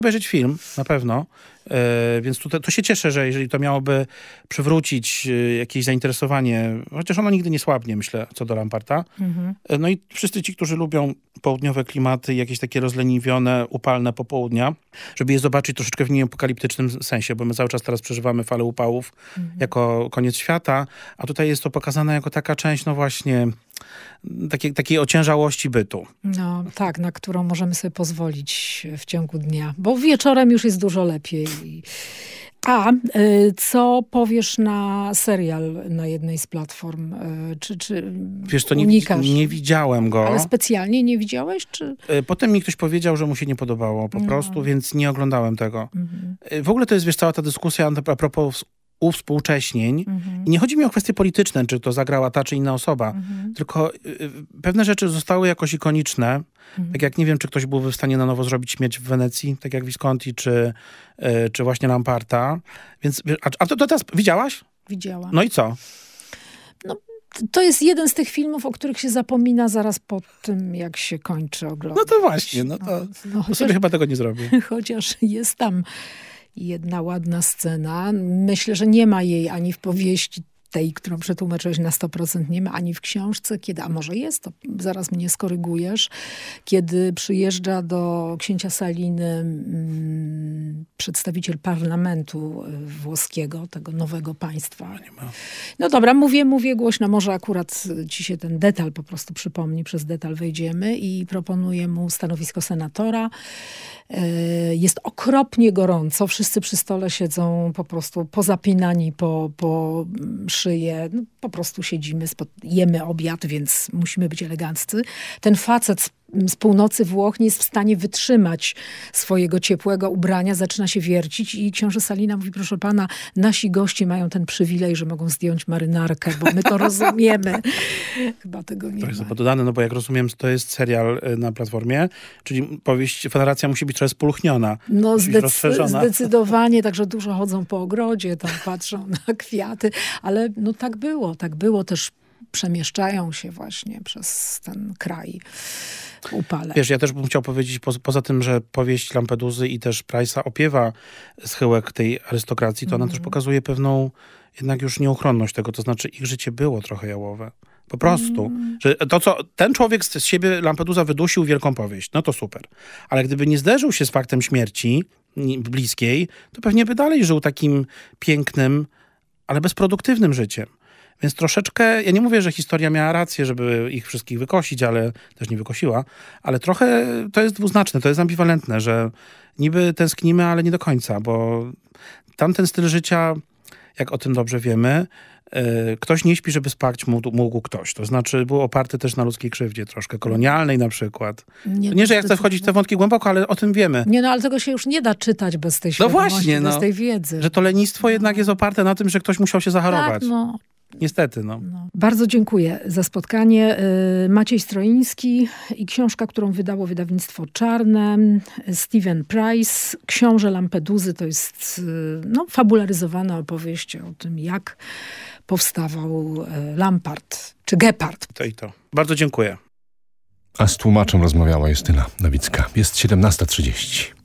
obejrzeć film, na pewno. Więc tutaj, to się cieszę, że jeżeli to miałoby przywrócić jakieś zainteresowanie, chociaż ono nigdy nie słabnie, myślę, co do Lamparta. No i wszyscy ci, którzy lubią południowe klimaty, jakieś takie rozleniwione, upalne popołudnia, żeby je zobaczyć troszeczkę w nieapokaliptycznym sensie, bo my cały czas teraz przeżywamy falę upałów jako koniec świata, a tutaj jest to pokazane jako taka część, no właśnie, takiej ociężałości bytu. No tak, na którą możemy sobie pozwolić w ciągu dnia, bo wieczorem już jest dużo lepiej. A co powiesz na serial na jednej z platform? Czy wiesz co, unikasz? Nie widziałem go. Ale specjalnie nie widziałeś? Czy? Potem mi ktoś powiedział, że mu się nie podobało po prostu, więc nie oglądałem tego. W ogóle to jest, wiesz, cała ta dyskusja a propos uwspółcześnień. I nie chodzi mi o kwestie polityczne, czy to zagrała ta czy inna osoba, tylko pewne rzeczy zostały jakoś ikoniczne. Tak jak nie wiem, czy ktoś byłby w stanie na nowo zrobić Śmierć w Wenecji, tak jak Visconti, czy właśnie Lamparta. Więc, a to teraz widziałaś? Widziałam. No i co? No, to jest jeden z tych filmów, o których się zapomina zaraz po tym, jak się kończy oglądać. No to właśnie, to sobie chyba tego nie zrobię. Chociaż jest tam jedna ładna scena. Myślę, że nie ma jej ani w powieści tej, którą przetłumaczyłeś na 100% nie ma, ani w książce, a może jest, to zaraz mnie skorygujesz, kiedy przyjeżdża do księcia Saliny przedstawiciel parlamentu włoskiego, tego nowego państwa. No dobra, mówię głośno, może akurat ci się ten detal po prostu przypomni, przez detal wejdziemy i proponuję mu stanowisko senatora. Jest okropnie gorąco, wszyscy przy stole siedzą po prostu pozapinani po szyję, no, po prostu siedzimy, jemy obiad, więc musimy być eleganccy. Ten facet z północy Włoch nie jest w stanie wytrzymać swojego ciepłego ubrania, zaczyna się wiercić i książę Salina mówi, proszę pana, nasi goście mają ten przywilej, że mogą zdjąć marynarkę, bo my to rozumiemy. Chyba tego nie to jest ma. dodane, no bo jak rozumiem, to jest serial na platformie, czyli powieść, narracja musi być trochę spulchniona. No zdecydowanie, także dużo chodzą po ogrodzie, tam patrzą na kwiaty, ale no tak było też przemieszczają się właśnie przez ten kraj. Upale. Wiesz, ja też bym chciał powiedzieć, poza tym, że powieść Lampeduzy i też Price'a opiewa schyłek tej arystokracji, to ona też pokazuje pewną jednak już nieuchronność tego, to znaczy ich życie było trochę jałowe. Po prostu. Że to, co ten człowiek z siebie, Lampedusa, wydusił wielką powieść, no to super. Ale gdyby nie zderzył się z faktem śmierci bliskiej, to pewnie by dalej żył takim pięknym, ale bezproduktywnym życiem. Więc troszeczkę, ja nie mówię, że historia miała rację, żeby ich wszystkich wykosić, ale też nie wykosiła, ale trochę to jest dwuznaczne, to jest ambiwalentne, że niby tęsknimy, ale nie do końca, bo tamten styl życia, jak o tym dobrze wiemy, ktoś nie śpi, żeby spać mógł ktoś. To znaczy był oparty też na ludzkiej krzywdzie troszkę, kolonialnej na przykład. Nie, że ja chcę wchodzić w te wątki głęboko, ale o tym wiemy. Nie, no ale tego się już nie da czytać bez tej świadomości, bez tej wiedzy. Że to lenistwo jednak jest oparte na tym, że ktoś musiał się zachorować. Tak, no. Niestety, no. Bardzo dziękuję za spotkanie. Maciej Stroiński i książka, którą wydało wydawnictwo Czarne. Steven Price. Książę Lampeduzy to jest fabularyzowana opowieść o tym, jak powstawał Lampart, czy Gepard. To i to. Bardzo dziękuję. A z tłumaczem rozmawiała Justyna Nowicka. Jest 17:30.